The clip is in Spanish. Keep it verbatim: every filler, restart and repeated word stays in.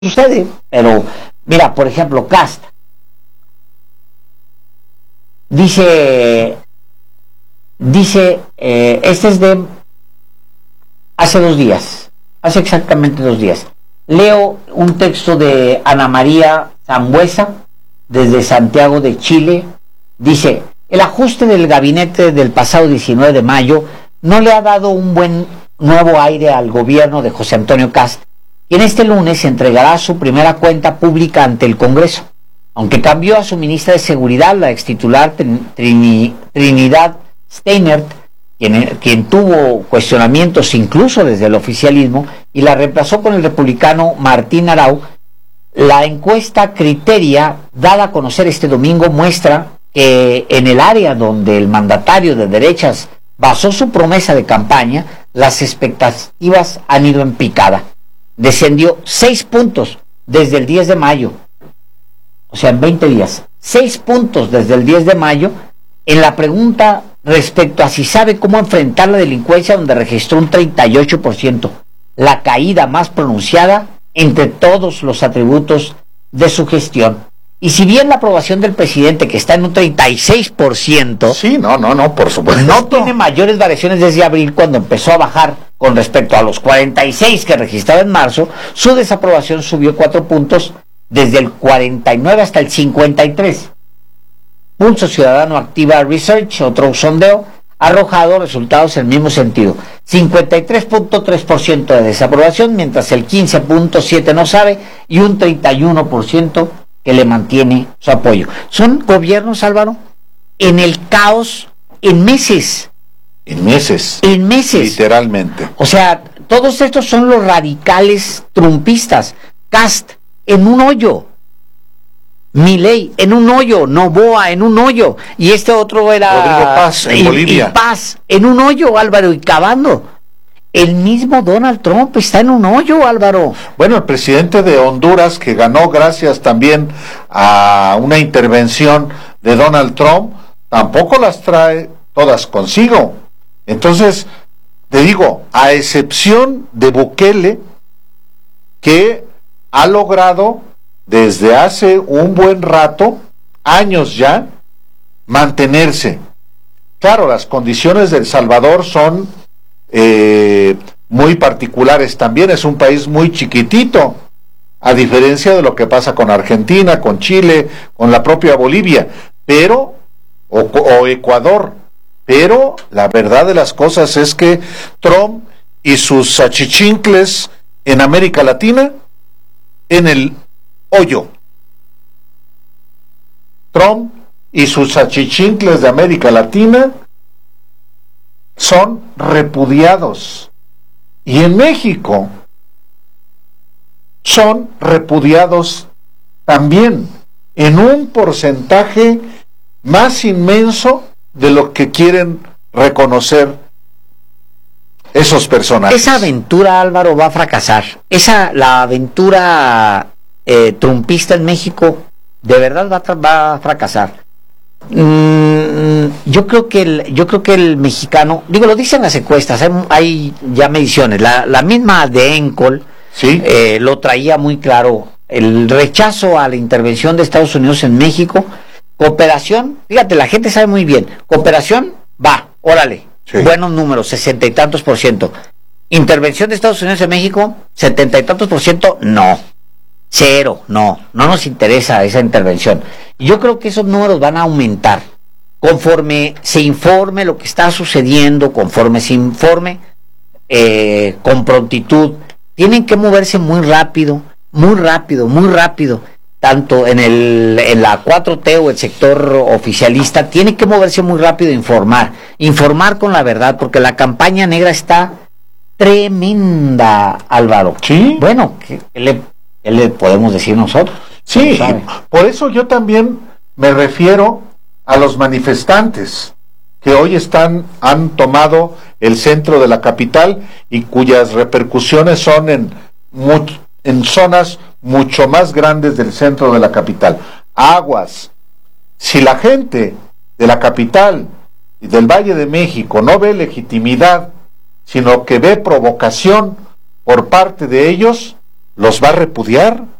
sucede, pero mira, por ejemplo, Cast dice, dice, eh, este es de hace dos días, hace exactamente dos días. Leo un texto de Ana María Zambuesa, desde Santiago de Chile. Dice: el ajuste del gabinete del pasado diecinueve de mayo no le ha dado un buen nuevo aire al gobierno de José Antonio Cast, quien este lunes entregará su primera cuenta pública ante el Congreso. Aunque cambió a su ministra de Seguridad, la extitular Trini, Trinidad Steinert, quien, quien tuvo cuestionamientos incluso desde el oficialismo, y la reemplazó con el republicano Martín Arau, la encuesta Criteria, dada a conocer este domingo, muestra que en el área donde el mandatario de derechas basó su promesa de campaña, las expectativas han ido en picada. Descendió seis puntos desde el diez de mayo, o sea, en veinte días, seis puntos desde el diez de mayo, en la pregunta respecto a si sabe cómo enfrentar la delincuencia, donde registró un treinta y ocho por ciento, la caída más pronunciada entre todos los atributos de su gestión. Y si bien la aprobación del presidente, que está en un treinta y seis por ciento, sí, no, no, no, por supuesto, no tiene mayores variaciones desde abril, cuando empezó a bajar con respecto a los cuarenta y seis que registraba en marzo, su desaprobación subió cuatro puntos desde el cuarenta y nueve hasta el cincuenta y tres. Pulso Ciudadano Activa Research, otro sondeo, ha arrojado resultados en el mismo sentido: cincuenta y tres punto tres por ciento de desaprobación, mientras el quince punto siete por ciento no sabe, y un treinta y uno por ciento que le mantiene su apoyo. Son gobiernos, Álvaro, en el caos en meses. En meses. En meses. Literalmente. O sea, todos estos son los radicales trumpistas. Cast en un hoyo, Milei en un hoyo, Noboa en un hoyo, y este otro era Rodrigo Paz en y, Bolivia. y Paz en un hoyo, Álvaro, y cavando. El mismo Donald Trump está en un hoyo, Álvaro. Bueno, el presidente de Honduras, que ganó gracias también a una intervención de Donald Trump, tampoco las trae todas consigo. Entonces, te digo, a excepción de Bukele, que ha logrado desde hace un buen rato, años ya, mantenerse. Claro, las condiciones de El Salvador son eh, muy particulares también, es un país muy chiquitito, a diferencia de lo que pasa con Argentina, con Chile, con la propia Bolivia, pero, o, o Ecuador, pero la verdad de las cosas es que Trump y sus achichincles en América Latina, en el hoyo. Trump y sus achichincles de América Latina son repudiados. Y en México son repudiados también, en un porcentaje más inmenso de lo que quieren reconocer esos personajes. Esa aventura, Álvaro, va a fracasar. Esa, la aventura eh, trumpista en México, de verdad va a, va a fracasar. Mm, yo creo que el, yo creo que el mexicano, digo, lo dicen las encuestas, hay, hay ya mediciones. La, la misma de Encol, ¿sí? eh, lo traía muy claro. El rechazo a la intervención de Estados Unidos en México. Cooperación, fíjate, la gente sabe muy bien. Cooperación, va, órale. Sí. Buenos números, sesenta y tantos por ciento. Intervención de Estados Unidos en México, setenta y tantos por ciento, no. Cero, no. No nos interesa esa intervención. Y yo creo que esos números van a aumentar. Conforme se informe lo que está sucediendo, conforme se informe eh, con prontitud, tienen que moverse muy rápido, muy rápido, muy rápido. Tanto en el en la cuatro T o el sector oficialista, tiene que moverse muy rápido e informar, informar con la verdad, porque la campaña negra está tremenda, Álvaro. Sí. Bueno, ¿qué, qué, le, qué le podemos decir nosotros? Sí, por eso yo también me refiero a los manifestantes que hoy están han tomado el centro de la capital y cuyas repercusiones son en much, en zonas mucho más grandes del centro de la capital. Aguas. Si la gente de la capital y del Valle de México no ve legitimidad, sino que ve provocación por parte de ellos, los va a repudiar.